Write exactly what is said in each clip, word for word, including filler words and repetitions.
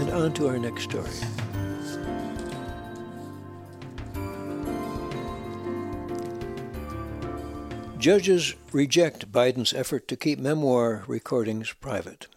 And on to our next story. Judges reject Biden's effort to keep memoir recordings private.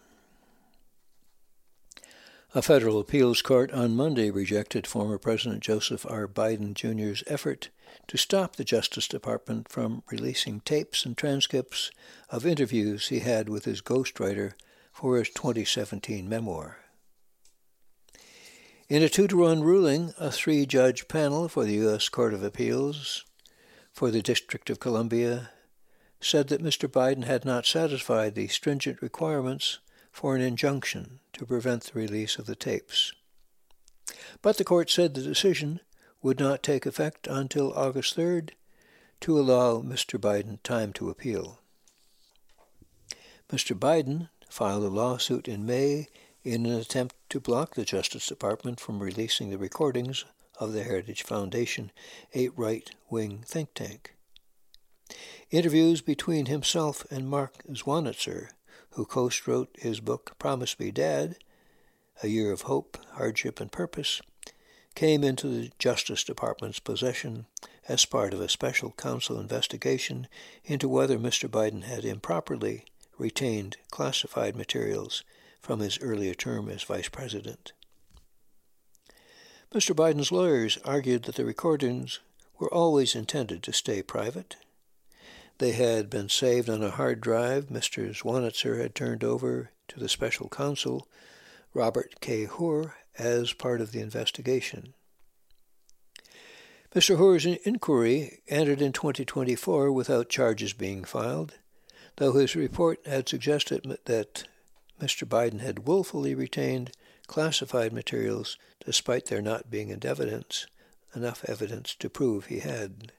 A federal appeals court on Monday rejected former President Joseph R. Biden Junior's effort to stop the Justice Department from releasing tapes and transcripts of interviews he had with his ghostwriter for his twenty seventeen memoir. In a two to one ruling, a three-judge panel for the U S Court of Appeals for the District of Columbia said that Mister Biden had not satisfied the stringent requirements for an injunction to prevent the release of the tapes. But the court said the decision would not take effect until August third to allow Mister Biden time to appeal. Mister Biden filed a lawsuit in May in an attempt to block the Justice Department from releasing the recordings of the Heritage Foundation, a right-wing think tank. Interviews between himself and Mark Zwanitzer, who co-wrote his book Promise Me Dad, A Year of Hope, Hardship, and Purpose, came into the Justice Department's possession as part of a special counsel investigation into whether Mister Biden had improperly retained classified materials from his earlier term as vice president. Mister Biden's lawyers argued that the recordings were always intended to stay private. They had been saved on a hard drive Mister Zwanitzer had turned over to the special counsel, Robert K. Hur, as part of the investigation. Mister Hur's inquiry ended in twenty twenty-four without charges being filed, though his report had suggested that Mister Biden had willfully retained classified materials despite there not being evidence, enough evidence to prove he had.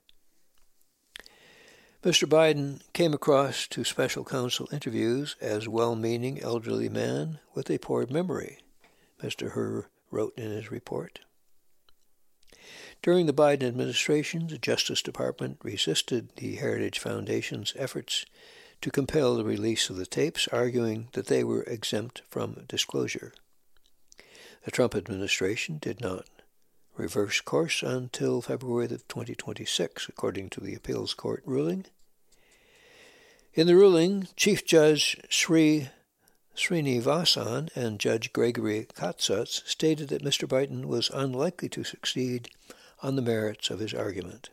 Mister Biden came across to special counsel interviews as a well-meaning elderly man with a poor memory, Mister Hur wrote in his report. During the Biden administration, the Justice Department resisted the Heritage Foundation's efforts to compel the release of the tapes, arguing that they were exempt from disclosure. The Trump administration did not reverse course until February of twenty twenty-six, according to the appeals court ruling. In the ruling, Chief Judge Sri Srinivasan and Judge Gregory Katsas stated that Mister Biden was unlikely to succeed on the merits of his argument.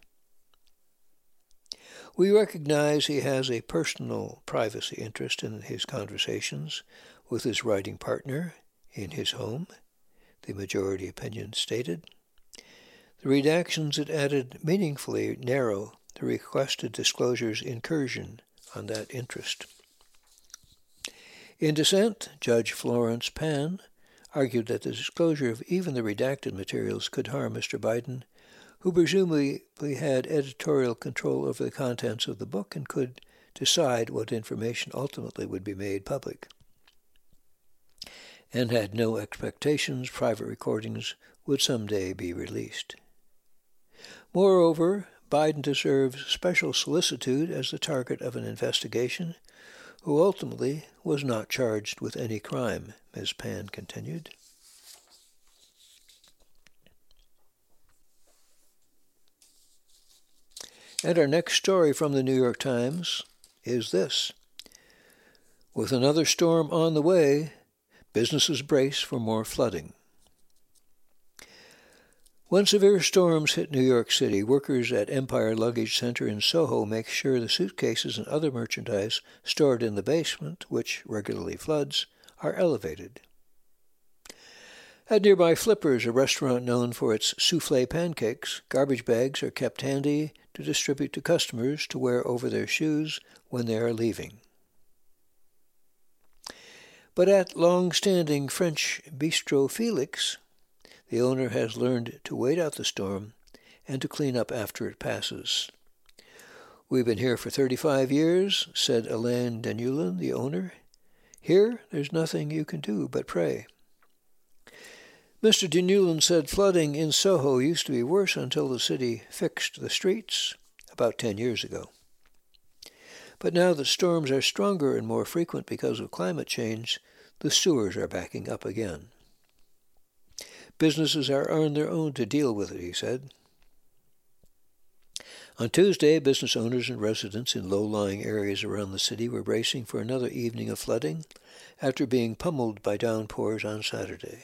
We recognize he has a personal privacy interest in his conversations with his writing partner in his home, the majority opinion stated. The redactions it added meaningfully narrow the requested disclosure's incursion on that interest. In dissent, Judge Florence Pan argued that the disclosure of even the redacted materials could harm Mister Biden, who presumably had editorial control over the contents of the book and could decide what information ultimately would be made public, and had no expectations private recordings would someday be released. Moreover, Biden deserves special solicitude as the target of an investigation, who ultimately was not charged with any crime, Miz Pan continued. And our next story from the New York Times is this. With another storm on the way, businesses brace for more flooding. When severe storms hit New York City, workers at Empire Luggage Center in Soho make sure the suitcases and other merchandise stored in the basement, which regularly floods, are elevated. At nearby Flippers, a restaurant known for its souffle pancakes, garbage bags are kept handy to distribute to customers to wear over their shoes when they are leaving. But at long-standing French Bistro Felix, the owner has learned to wait out the storm and to clean up after it passes. We've been here for thirty-five years, said Alain Denulin, the owner. Here, there's nothing you can do but pray. Mister Denulin said flooding in Soho used to be worse until the city fixed the streets about ten years ago. But now that storms are stronger and more frequent because of climate change, the sewers are backing up again. Businesses are on their own to deal with it, he said. On Tuesday, business owners and residents in low-lying areas around the city were bracing for another evening of flooding after being pummeled by downpours on Saturday.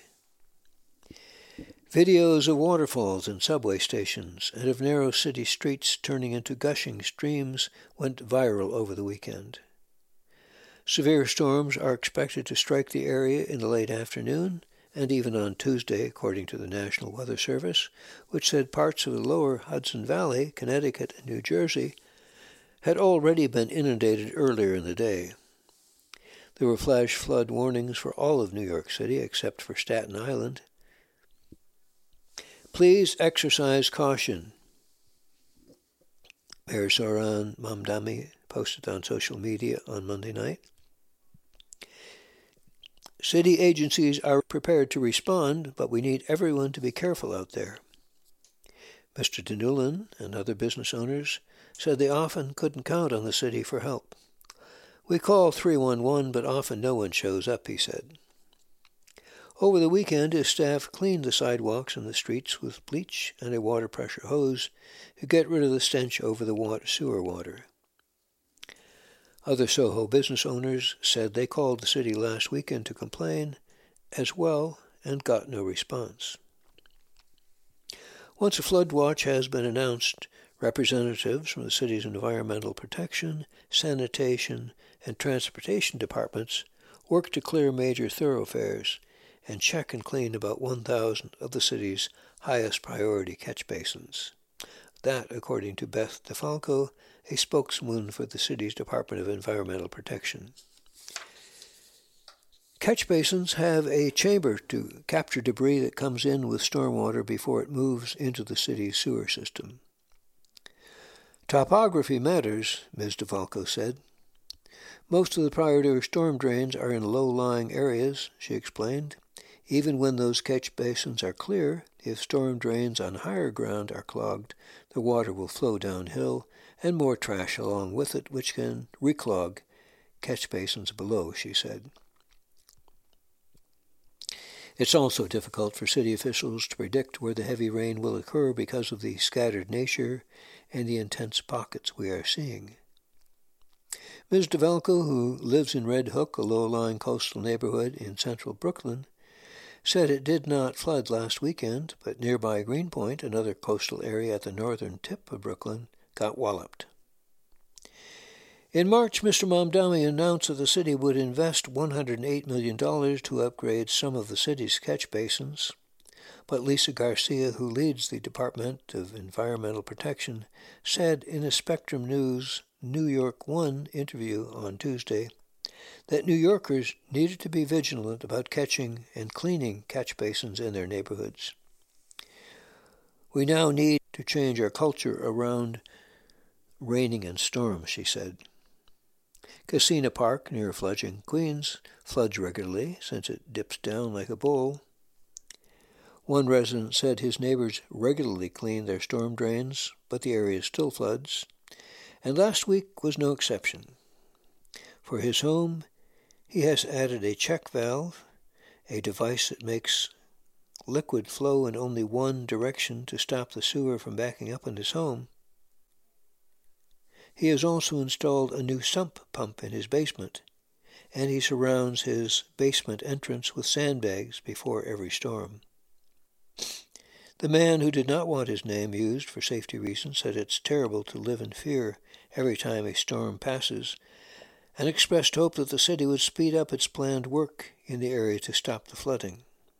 Videos of waterfalls and subway stations and of narrow city streets turning into gushing streams went viral over the weekend. Severe storms are expected to strike the area in the late afternoon and even on Tuesday, according to the National Weather Service, which said parts of the lower Hudson Valley, Connecticut, and New Jersey had already been inundated earlier in the day. There were flash flood warnings for all of New York City except for Staten Island. Please exercise caution, Mayor Zohran Mamdani posted on social media on Monday night. City agencies are prepared to respond, but we need everyone to be careful out there. Mister Dinulin and other business owners said they often couldn't count on the city for help. We call three one one, but often no one shows up, he said. Over the weekend, his staff cleaned the sidewalks and the streets with bleach and a water pressure hose to get rid of the stench over the water, sewer water. Other Soho business owners said they called the city last weekend to complain as well and got no response. Once a flood watch has been announced, representatives from the city's environmental protection, sanitation, and transportation departments work to clear major thoroughfares and check and clean about one thousand of the city's highest priority catch basins. That, according to Beth DeFalco, a spokeswoman for the city's Department of Environmental Protection. Catch basins have a chamber to capture debris that comes in with stormwater before it moves into the city's sewer system. Topography matters, Miz DeFalco said. Most of the priority storm drains are in low-lying areas, she explained. Even when those catch basins are clear, if storm drains on higher ground are clogged, the water will flow downhill and more trash along with it, which can reclog catch basins below, she said. It's also difficult for city officials to predict where the heavy rain will occur because of the scattered nature and the intense pockets we are seeing. Miz DeFalco, who lives in Red Hook, a low-lying coastal neighborhood in central Brooklyn, said it did not flood last weekend, but nearby Greenpoint, another coastal area at the northern tip of Brooklyn, got walloped. In March, Mister Mamdani announced that the city would invest one hundred eight million dollars to upgrade some of the city's catch basins, but Lisa Garcia, who leads the Department of Environmental Protection, said in a Spectrum News New York One interview on Tuesday that New Yorkers needed to be vigilant about catching and cleaning catch basins in their neighborhoods. We now need to change our culture around raining and storms, she said. Casina Park, near Flushing, Queens, floods regularly since it dips down like a bowl. One resident said his neighbors regularly clean their storm drains, but the area still floods, and last week was no exception. For his home, he has added a check valve, a device that makes liquid flow in only one direction to stop the sewer from backing up on his home. He has also installed a new sump pump in his basement, and he surrounds his basement entrance with sandbags before every storm. The man, who did not want his name used for safety reasons, said it's terrible to live in fear every time a storm passes, and expressed hope that the city would speed up its planned work in the area to stop the flooding.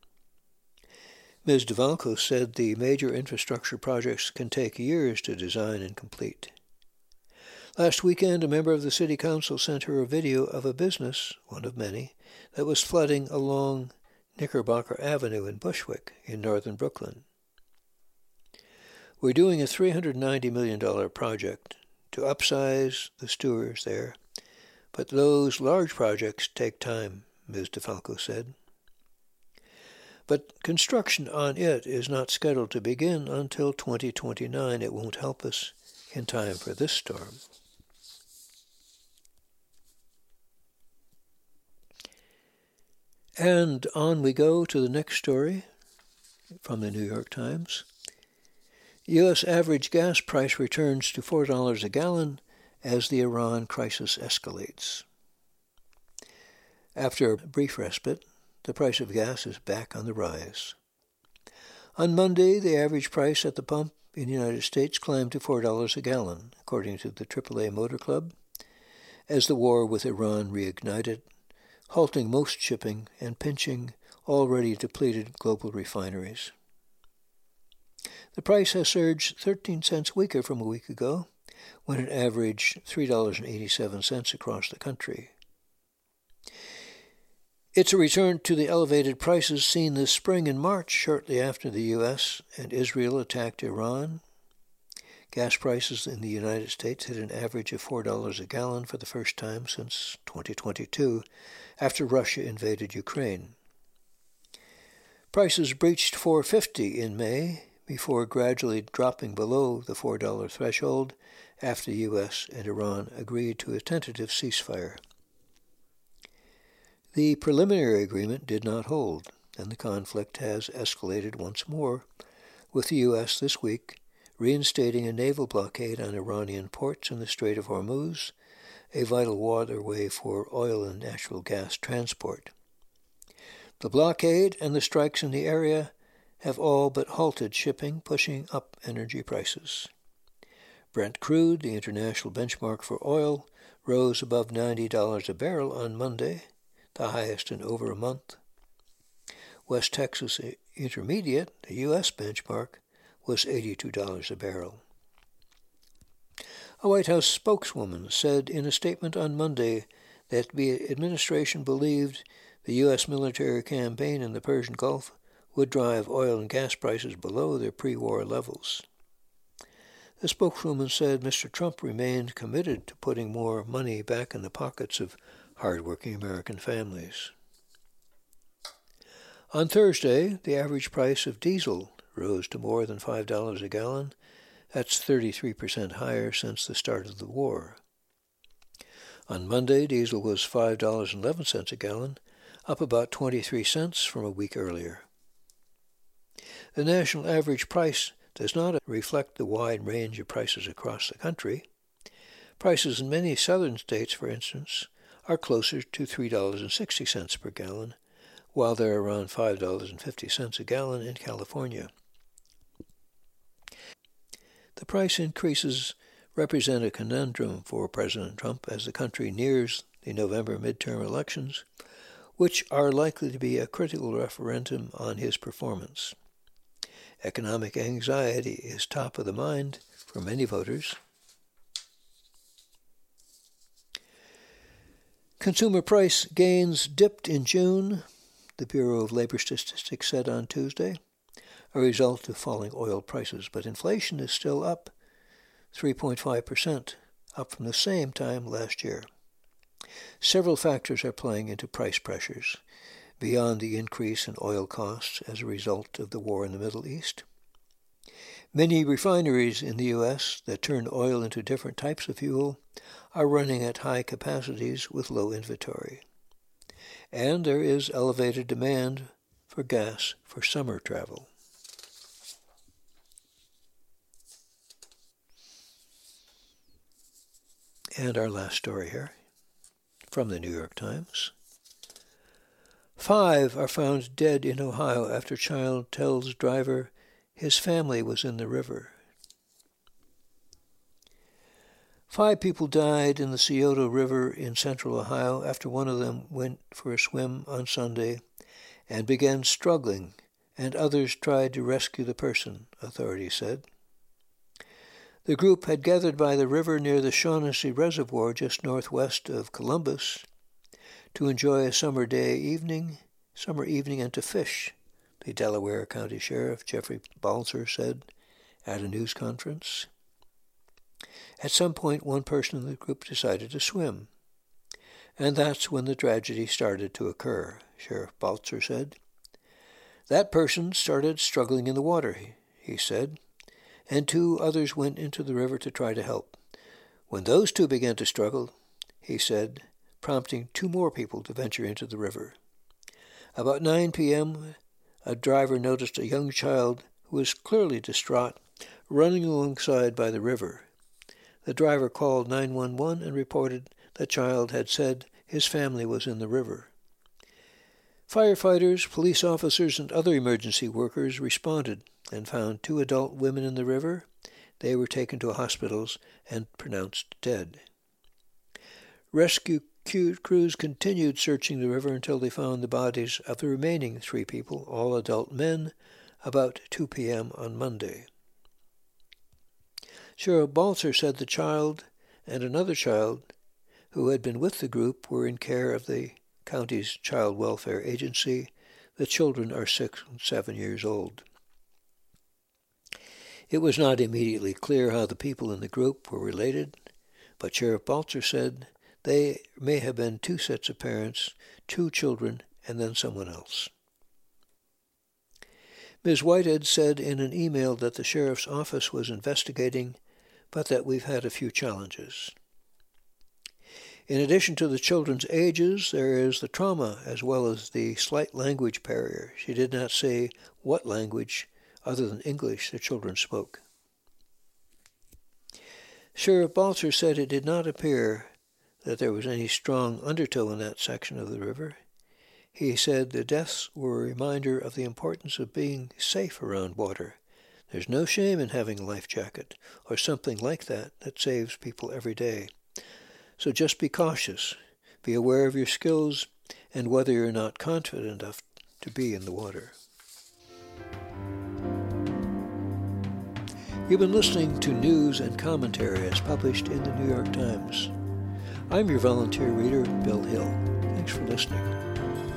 Miz DeFalco said the major infrastructure projects can take years to design and complete. Last weekend, a member of the city council sent her a video of a business, one of many, that was flooding along Knickerbocker Avenue in Bushwick in northern Brooklyn. We're doing a three hundred ninety million dollars project to upsize the sewers there, but those large projects take time, Miz DeFalco said. But construction on it is not scheduled to begin until twenty twenty-nine. It won't help us in time for this storm. And on we go to the next story. from the New York Times. U S average gas price returns to four dollars a gallon as the Iran crisis escalates. After a brief respite, the price of gas is back on the rise. On Monday, the average price at the pump in the United States climbed to four dollars a gallon, according to the triple A Motor Club, as the war with Iran reignited, halting most shipping and pinching already depleted global refineries. The price has surged thirteen cents weaker from a week ago, when it averaged three dollars and eighty-seven cents across the country. It's a return to the elevated prices seen this spring and March, shortly after the U S and Israel attacked Iran. Gas prices in the United States hit an average of four dollars a gallon for the first time since twenty twenty-two, after Russia invaded Ukraine. Prices breached four dollars and fifty cents in May, before gradually dropping below the four dollars threshold after the U S and Iran agreed to a tentative ceasefire. The preliminary agreement did not hold, and the conflict has escalated once more, with the U S this week reinstating a naval blockade on Iranian ports in the Strait of Hormuz, a vital waterway for oil and natural gas transport. The blockade and the strikes in the area have all but halted shipping, pushing up energy prices. Brent crude, the international benchmark for oil, rose above ninety dollars a barrel on Monday, the highest in over a month. West Texas Intermediate, the U S benchmark, was eighty-two dollars a barrel. A White House spokeswoman said in a statement on Monday that the administration believed the U S military campaign in the Persian Gulf would drive oil and gas prices below their pre-war levels. The spokeswoman said Mister Trump remained committed to putting more money back in the pockets of hard-working American families. On Thursday, the average price of diesel rose to more than five dollars a gallon. That's thirty-three percent higher since the start of the war. On Monday, diesel was five dollars and eleven cents a gallon, up about twenty-three cents from a week earlier. The national average price does not reflect the wide range of prices across the country. Prices in many southern states, for instance, are closer to three dollars and sixty cents per gallon, while they're around five dollars and fifty cents a gallon in California. The price increases represent a conundrum for President Trump as the country nears the November midterm elections, which are likely to be a critical referendum on his performance. Economic anxiety is top of the mind for many voters. Consumer price gains dipped in June, the Bureau of Labor Statistics said on Tuesday, a result of falling oil prices, but inflation is still up three point five percent, up from the same time last year. Several factors are playing into price pressures, beyond the increase in oil costs as a result of the war in the Middle East. Many refineries in the U S that turn oil into different types of fuel are running at high capacities with low inventory. And there is elevated demand for gas for summer travel. And our last story here, from the New York Times. Five are found dead in Ohio after child tells driver his family was in the river. Five people died in the Scioto River in central Ohio after one of them went for a swim on Sunday and began struggling, and others tried to rescue the person, authorities said. The group had gathered by the river near the Shaughnessy Reservoir just northwest of Columbus to enjoy a summer day evening, summer evening and to fish, the Delaware County Sheriff Jeffrey Balzer said at a news conference. At some point, one person in the group decided to swim, and that's when the tragedy started to occur, Sheriff Balzer said. That person started struggling in the water, he said, and two others went into the river to try to help. When those two began to struggle, he said, prompting two more people to venture into the river. About nine p.m., a driver noticed a young child who was clearly distraught running alongside by the river. The driver called nine one one and reported the child had said his family was in the river. Firefighters, police officers, and other emergency workers responded and found two adult women in the river. They were taken to hospitals and pronounced dead. Rescue crews continued searching the river until they found the bodies of the remaining three people, all adult men, about two p.m. on Monday. Sheriff Balzer said the child and another child who had been with the group were in care of the county's child welfare agency. The children are six and seven years old. It was not immediately clear how the people in the group were related, but Sheriff Balzer said they may have been two sets of parents, two children, and then someone else. Miz Whitehead said in an email that the sheriff's office was investigating, but that we've had a few challenges. In addition to the children's ages, there is the trauma as well as the slight language barrier. She did not say what language other than English the children spoke. Sheriff Balzer said it did not appear that there was any strong undertow in that section of the river. He said the deaths were a reminder of the importance of being safe around water. There's no shame in having a life jacket or something like that that saves people every day. So just be cautious, be aware of your skills, and whether you're not confident enough to be in the water. You've been listening to news and commentary as published in the New York Times. I'm your volunteer reader, Bill Hill. Thanks for listening.